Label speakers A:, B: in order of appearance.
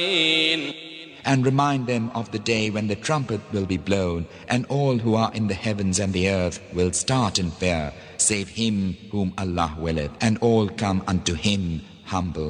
A: And remind them of the day when the trumpet will be blown, and all who are in the heavens and the earth will start in fear, save him whom Allah willeth, and all come unto him humble